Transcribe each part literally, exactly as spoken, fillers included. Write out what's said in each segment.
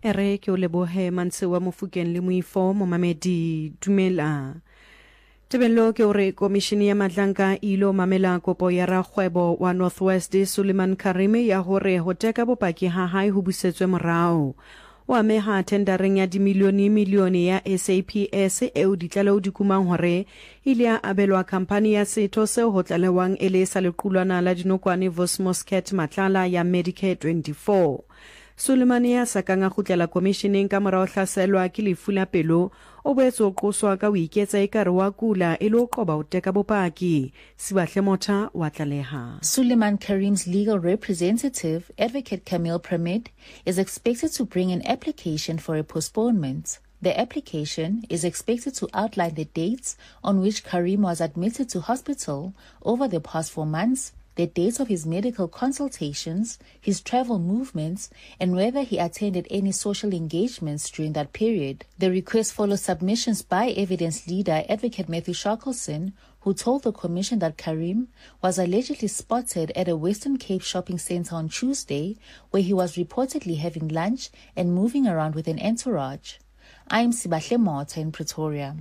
ere ke o lebohe Mantse wa Mofokeng le Moifo Momamedi dumela. Tebello ke ore komishini ya Madlanka ilo mamela kopo ya rakgwebo wa Northwest Suleiman Karime ya hore ho teka bopaki ha hae ho busetswe morao. Wa meha tendereng ya dimilioni milioni ya S A P S eo ditlalo di kumang hore ile ya abelwa kampani ya setho seo ho tlalewang e le sa lequlwana la dinokwane Vosmoscat Matlala ya Medicare twenty-four. Suleiman ya sakanga khutlela commissioning ka morao hlaselwa ke lefu la pelo o boetse o qoswa ka o iketsa ekare wa kula e le o qoba o teka bopaki. Sibahle Motha wa tlaleha. Suleiman Karim's legal representative, Advocate Camille Pramid, is expected to bring an application for a postponement. The application is expected to outline the dates on which Karim was admitted to hospital over the past four months, the dates of his medical consultations, his travel movements, and whether he attended any social engagements during that period. The request follows submissions by evidence leader Advocate Matthew Shackleson, who told the commission that Karim was allegedly spotted at a Western Cape shopping center on Tuesday, where he was reportedly having lunch and moving around with an entourage. I'm Sibahle Motha in Pretoria.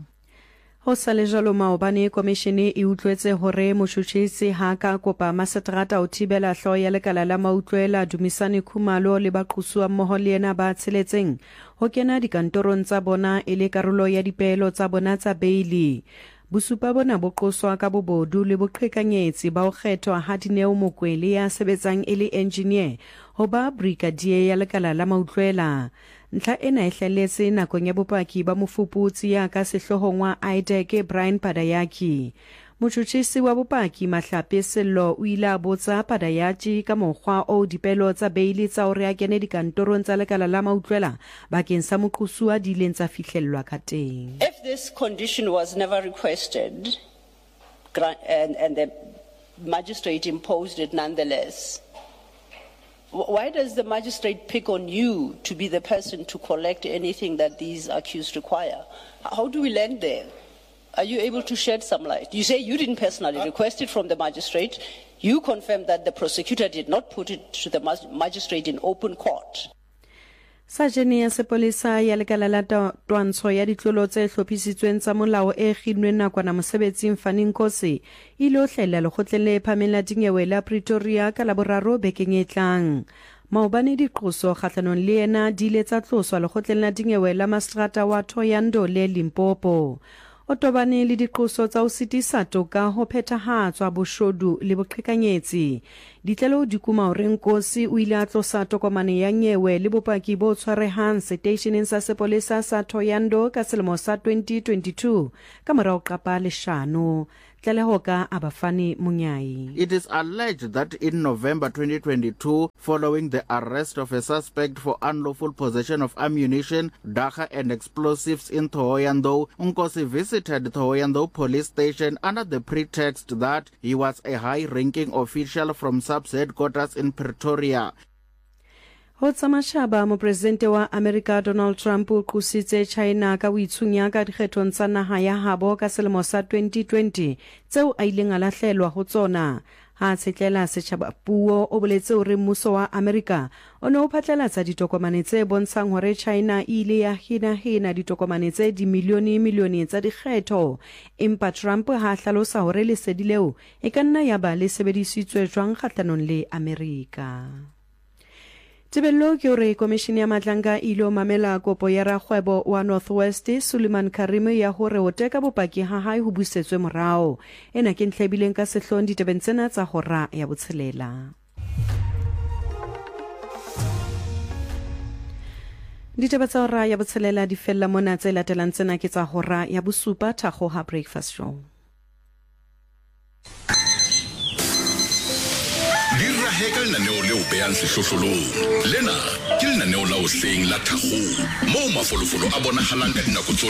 Ho sale jalo maobane komishene e utlwetse hore moshutshisi ha ka kopa maseterata o thibela hlo ya lekala la mautlwela Dumisani Khumalo le baquswa mmoho le yena ba tsheletseng ho kena dikantorong tsa bona e le karolo ya dipehelo tsa bona tsa beili. Bosupa bona bo qoswa ka bobodu le boqhekanyetsi ba o kgethwa ha Dineo Mokwele ya sebetsang e le engineer ho ba brigadier ya lekala la mautlwela. Ntlha ena e hleletse nakong ya bopaki ba mofuputsi ya ka sehlohongwa I D E C Brian Padayaki. Motjhutjhisi wa bopaki Mahlape Sello o ile a botsa Padayaki ka mokgwa o dipelo tsa beili tsa hore a kene dikantorong tsa lekala la mautlwela bakeng sa moqosuwa di ileng tsa fihlellwa ka teng. If this condition was never requested and, and the magistrate imposed it nonetheless, why does the magistrate pick on you to be the person to collect anything that these accused require? How do we land there? Are you able to shed some light? You say you didn't personally request it from the magistrate. You confirm that the prosecutor did not put it to the magistrate in open court. Sajene ya sepolesa ya lekala la twantsho ya ditlolo tse hlophisitsweng tsa molao e kginnweng nakwana mosebetsing Fanny Nkosi ile o hlahella lekgotleng le phahameng la dinyewe la Pretoria ka laboraro bekeng e tlang. Maobane diqoso kgahlanong le yena di ile tsa tloswa lekgotleng la dinyewe la Mastrata wa Thohoyandou le Limpopo. O tobane le diqoso tsa o sitisa toka ho phethahatswa boshodu le boqhekanyetsi. Ditlelo di kuma hore Nkosi o ile a tlosa tokomane ya nyewe le bopaki bo tshwarehang stationeng sa sepolesa sa Thohoyandou ka selemo sa twenty twenty-two ka morao qapa leshano. Tlalehoka Abafani Munyai. It is alleged that in November twenty twenty-two, following the arrest of a suspect for unlawful possession of ammunition, dagga and explosives in Thohoyandou, Nkosi visited Thohoyandou police station under the pretext that he was a high-ranking official from SAPS headquarters in Pretoria. Ho tsamashaba mo presidente wa America Donald Trump o qositse China ka boitshunya ka dikgethong tsa naha ya habo ka selemo sa twenty twenty tseo a ileng a lahlelwa ho tsona. Ha tsetlela setjhaba puo o boletse hore mmuso wa America o ne o phatlalatsa ditokomane tse bontshang hore China ile ya hina-hina ditokomane tse dimilione milione tsa dikgetho. Empa Trump ha hlalosa hore lesedi leo e ka nna ya ba le sebedisitswe jwang kgahlanong le America. Tebello ke hore komishini ya Madlanka ilo mamela kopo ya rakgwebo wa Northwest Suleiman Karime ya hore o teka bopaki ha hae ho busetswe morao. Ena ke ntlhebileng ka sehlong ditebeng tsena tsa hora ya botshelela. Ditaba tsa hora ya botshelela di fella mona tse latelang tsena ke tsa hora ya bosupa Thakgo ha breakfast show. Heka lenaneo leo behang sehlohlolong lena ke lenaneo la hoseng la Thakgo moo mafolofolo a bonahalang ka dinako tsohle